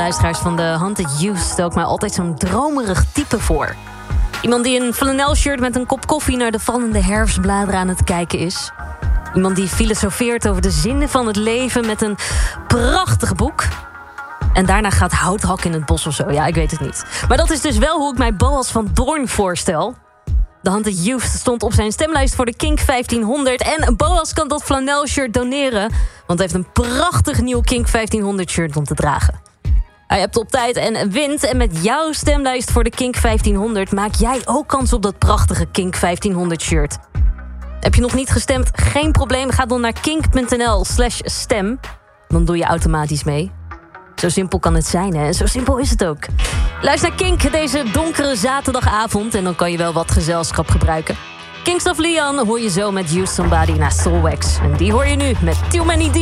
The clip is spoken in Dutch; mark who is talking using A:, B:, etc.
A: luisteraars van de Haunted Youth stel ik mij altijd zo'n dromerig type voor. Iemand die in een flanelshirt met een kop koffie naar de vallende herfstbladeren aan het kijken is. Iemand die filosofeert over de zinnen van het leven met een prachtig boek. En daarna gaat hout hakken in het bos of zo. Ja, ik weet het niet. Maar dat is dus wel hoe ik mij Boas van Doorn voorstel. De Haunted Youth stond op zijn stemlijst voor de Kink 1500. En Boas kan dat flanelshirt doneren. Want hij heeft een prachtig nieuw Kink 1500 shirt om te dragen. Hij hebt op tijd en wint. En met jouw stemlijst voor de Kink 1500 maak jij ook kans op dat prachtige Kink 1500 shirt. Heb je nog niet gestemd? Geen probleem. Ga dan naar kink.nl/stem. Dan doe je automatisch mee. Zo simpel kan het zijn, hè? Zo simpel is het ook. Luister naar Kink deze donkere zaterdagavond en dan kan je wel wat gezelschap gebruiken. Kings of Leon hoor je zo met Use Somebody naar Soulwax. En die hoor je nu met Too Many